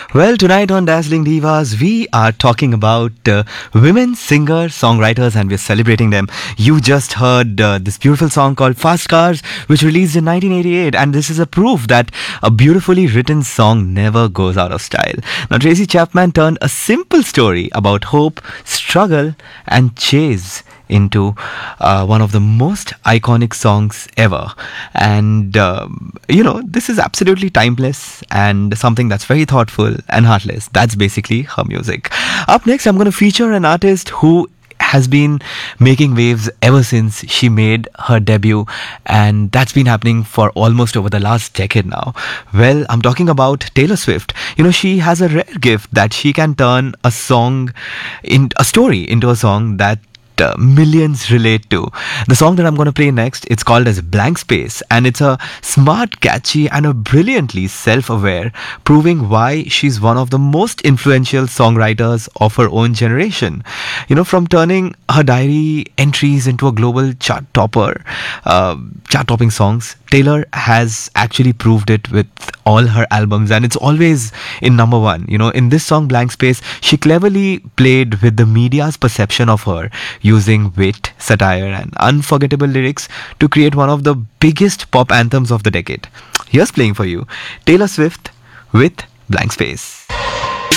Well, tonight on Dazzling Divas, we are talking about women singers, songwriters, and we're celebrating them. You just heard this beautiful song called Fast Cars, which released in 1988, and this is a proof that a beautifully written song never goes out of style. Now, Tracy Chapman turned a simple story about hope, struggle, and chase into one of the most iconic songs ever. And, this is absolutely timeless and something that's very thoughtful and heartless. That's basically her music. Up next, I'm going to feature an artist who has been making waves ever since she made her debut, and that's been happening for almost over the last decade now. Well, I'm talking about Taylor Swift. She has a rare gift that she can turn a story into a song that millions relate to. The song that I'm going to play next, it's called as Blank Space, and it's a smart, catchy, and a brilliantly self-aware, proving why she's one of the most influential songwriters of her own generation. From turning her diary entries into a global chart-topping songs, Taylor has actually proved it with all her albums, and it's always in number one. In this song Blank Space, she cleverly played with the media's perception of her, using wit, satire, and unforgettable lyrics to create one of the biggest pop anthems of the decade. Here's playing for you Taylor Swift with Blank Space.